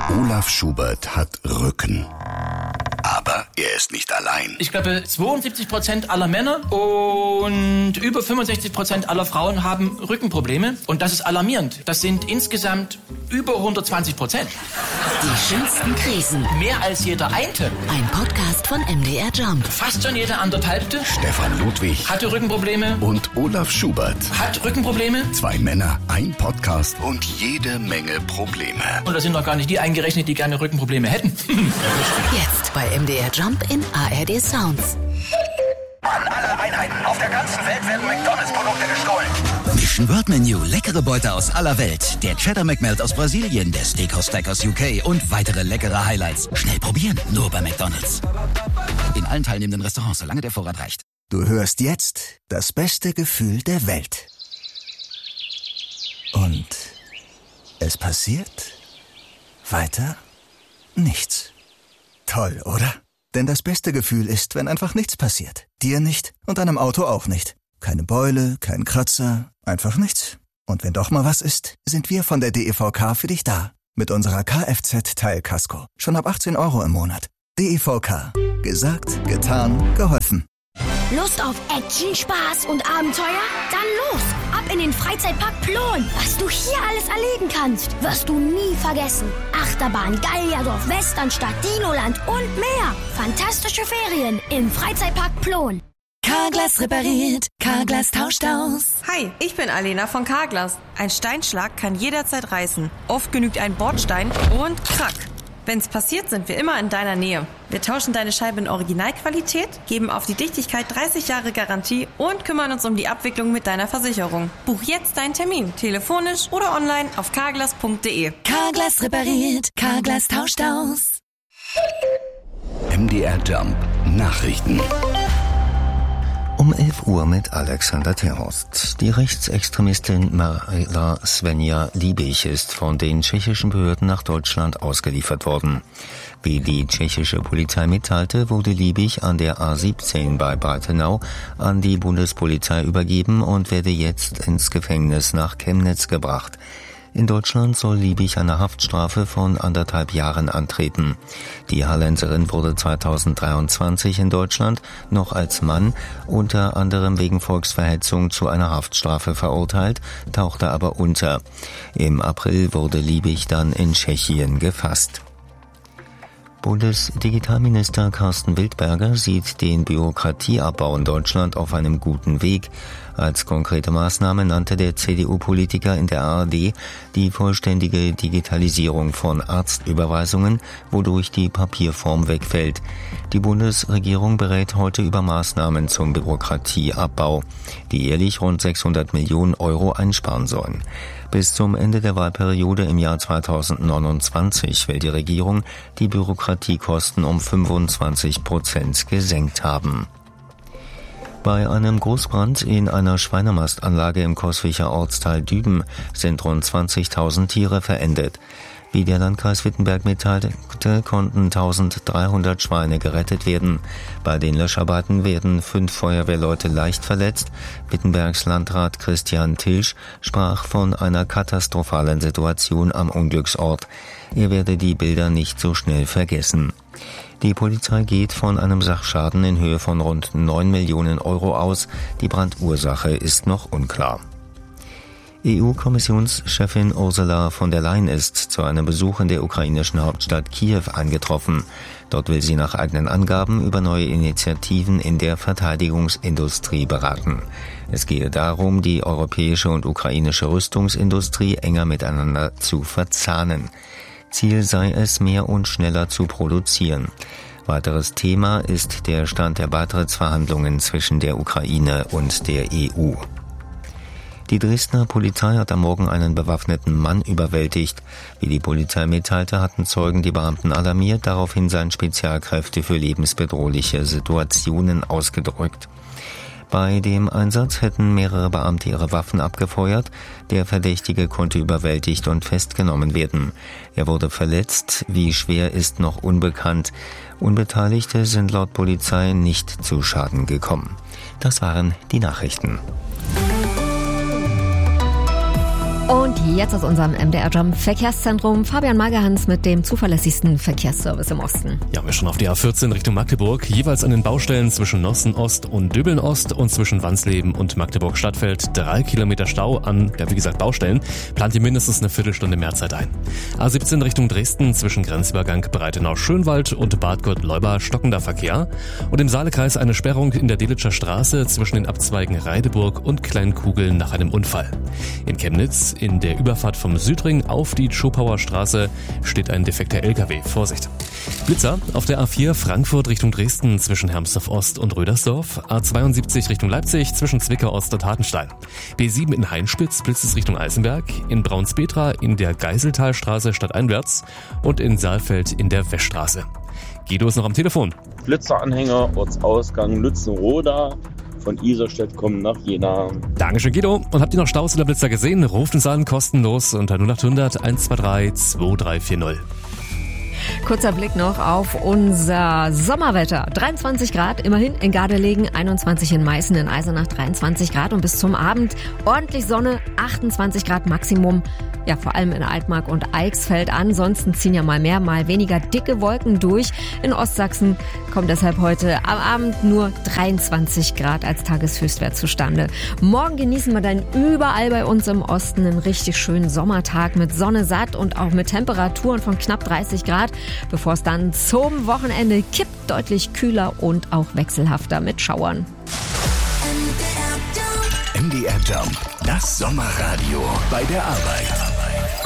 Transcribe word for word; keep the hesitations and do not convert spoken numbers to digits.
Olaf Schubert hat Rücken. Aber er ist nicht allein. Ich glaube, zweiundsiebzig Prozent aller Männer und über fünfundsechzig Prozent aller Frauen haben Rückenprobleme. Und das ist alarmierend. Das sind insgesamt über hundertzwanzig Prozent. Die schönsten Krisen. Mehr als jeder Einte. Ein Podcast von M D R Jump. Fast schon jeder anderthalbte. Stefan Ludwig Hatte Rückenprobleme. und Olaf Schubert. Hat Rückenprobleme. Zwei Männer, ein Podcast und jede Menge Probleme. Und da sind noch gar nicht die eingerechnet, die gerne Rückenprobleme hätten. Jetzt bei M D R Jump in A R D Sounds. An alle Einheiten auf der ganzen Welt werden McDonalds-Produkte gestohlen. Mission World Menu, leckere Beute aus aller Welt. Der Cheddar McMelt aus Brasilien, der Steakhouse Stack aus U K und weitere leckere Highlights. Schnell probieren, nur bei McDonalds. In allen teilnehmenden Restaurants, solange der Vorrat reicht. Du hörst jetzt das beste Gefühl der Welt. Und es passiert weiter nichts. Toll, oder? Denn das beste Gefühl ist, wenn einfach nichts passiert. Dir nicht und deinem Auto auch nicht. Keine Beule, kein Kratzer, einfach nichts. Und wenn doch mal was ist, sind wir von der D E V K für dich da. Mit unserer Kfz-Teilkasko. Schon ab achtzehn Euro im Monat. D E V K. Gesagt, getan, geholfen. Lust auf Action, Spaß und Abenteuer? Dann los! Ab in den Freizeitpark Plon! Was du hier alles erleben kannst, wirst du nie vergessen. Achterbahn, Gallierdorf, Westernstadt, Dinoland und mehr. Fantastische Ferien im Freizeitpark Plon. Carglass repariert, Carglass tauscht aus. Hi, ich bin Alena von Carglass. Ein Steinschlag kann jederzeit reißen. Oft genügt ein Bordstein und krack. Wenn's passiert, sind wir immer in deiner Nähe. Wir tauschen deine Scheibe in Originalqualität, geben auf die Dichtigkeit dreißig Jahre Garantie und kümmern uns um die Abwicklung mit deiner Versicherung. Buch jetzt deinen Termin, telefonisch oder online auf carglass punkt de. Carglass repariert, Carglass tauscht aus. M D R Jump Nachrichten. Um elf Uhr mit Alexander Terhorst. Die Rechtsextremistin Marla Svenja Liebig ist von den tschechischen Behörden nach Deutschland ausgeliefert worden. Wie die tschechische Polizei mitteilte, wurde Liebig an der A siebzehn bei Breitenau an die Bundespolizei übergeben und werde jetzt ins Gefängnis nach Chemnitz gebracht. In Deutschland soll Liebig eine Haftstrafe von anderthalb Jahren antreten. Die Hallenserin wurde zweitausenddreiundzwanzig in Deutschland noch als Mann unter anderem wegen Volksverhetzung zu einer Haftstrafe verurteilt, tauchte aber unter. Im April wurde Liebig dann in Tschechien gefasst. Bundesdigitalminister Carsten Wildberger sieht den Bürokratieabbau in Deutschland auf einem guten Weg. Als konkrete Maßnahme nannte der C D U-Politiker in der A R D die vollständige Digitalisierung von Arztüberweisungen, wodurch die Papierform wegfällt. Die Bundesregierung berät heute über Maßnahmen zum Bürokratieabbau, die jährlich rund sechshundert Millionen Euro einsparen sollen. Bis zum Ende der Wahlperiode im Jahr zweitausendneunundzwanzig will die Regierung die Bürokratiekosten um fünfundzwanzig Prozent gesenkt haben. Bei einem Großbrand in einer Schweinemastanlage im Coswiger Ortsteil Düben sind rund zwanzigtausend Tiere verendet. Wie der Landkreis Wittenberg mitteilte, konnten eintausenddreihundert Schweine gerettet werden. Bei den Löscharbeiten werden fünf Feuerwehrleute leicht verletzt. Wittenbergs Landrat Christian Tilsch sprach von einer katastrophalen Situation am Unglücksort. Er werde die Bilder nicht so schnell vergessen. Die Polizei geht von einem Sachschaden in Höhe von rund neun Millionen Euro aus. Die Brandursache ist noch unklar. E U-Kommissionschefin Ursula von der Leyen ist zu einem Besuch in der ukrainischen Hauptstadt Kiew eingetroffen. Dort will sie nach eigenen Angaben über neue Initiativen in der Verteidigungsindustrie beraten. Es gehe darum, die europäische und ukrainische Rüstungsindustrie enger miteinander zu verzahnen. Ziel sei es, mehr und schneller zu produzieren. Weiteres Thema ist der Stand der Beitrittsverhandlungen zwischen der Ukraine und der E U. Die Dresdner Polizei hat am Morgen einen bewaffneten Mann überwältigt. Wie die Polizei mitteilte, hatten Zeugen die Beamten alarmiert, daraufhin seien Spezialkräfte für lebensbedrohliche Situationen ausgedrückt. Bei dem Einsatz hätten mehrere Beamte ihre Waffen abgefeuert. Der Verdächtige konnte überwältigt und festgenommen werden. Er wurde verletzt. Wie schwer ist noch unbekannt. Unbeteiligte sind laut Polizei nicht zu Schaden gekommen. Das waren die Nachrichten. Und jetzt aus unserem M D R Jump Verkehrszentrum Fabian Magerhans mit dem zuverlässigsten Verkehrsservice im Osten. Ja, wir schon auf die A vierzehn Richtung Magdeburg, jeweils an den Baustellen zwischen Nossen-Ost und Döbeln-Ost und zwischen Wansleben und Magdeburg-Stadtfeld drei Kilometer Stau an, ja wie gesagt Baustellen, plant ihr mindestens eine Viertelstunde mehr Zeit ein. A siebzehn Richtung Dresden zwischen Grenzübergang Breitenau-Schönwald und Bad Gott-Leuba stockender Verkehr und im Saalekreis eine Sperrung in der Delitscher Straße zwischen den Abzweigen Reideburg und Kleinkugeln nach einem Unfall. In Chemnitz in der Überfahrt vom Südring auf die Schopauer Straße steht ein defekter L K W. Vorsicht. Blitzer auf der A vier Frankfurt Richtung Dresden zwischen Hermsdorf Ost und Rödersdorf. A zweiundsiebzig Richtung Leipzig zwischen Zwickau Ost und Hartenstein. B sieben in Hainspitz blitzt es Richtung Eisenberg. In Braunspetra in der Geiseltalstraße stadteinwärts und in Saalfeld in der Weststraße. Guido ist noch am Telefon. Blitzeranhänger, Ortsausgang Lützenroda. Von Iserstedt kommen nach Jena. Dankeschön, Guido. Und habt ihr noch Staus oder Blitzer gesehen? Ruft uns an, kostenlos unter null acht hundert eins zwei drei zwei drei vier null. Kurzer Blick noch auf unser Sommerwetter. dreiundzwanzig Grad, immerhin in Gardelegen, einundzwanzig in Meißen, in Eisenach dreiundzwanzig Grad und bis zum Abend ordentlich Sonne, achtundzwanzig Grad Maximum. Ja, vor allem in Altmark und Eichsfeld. Ansonsten ziehen ja mal mehr, mal weniger dicke Wolken durch. In Ostsachsen kommt deshalb heute am Abend nur dreiundzwanzig Grad als Tageshöchstwert zustande. Morgen genießen wir dann überall bei uns im Osten einen richtig schönen Sommertag mit Sonne satt und auch mit Temperaturen von knapp dreißig Grad, bevor es dann zum Wochenende kippt, deutlich kühler und auch wechselhafter mit Schauern. M D R Jump, das Sommerradio bei der Arbeit.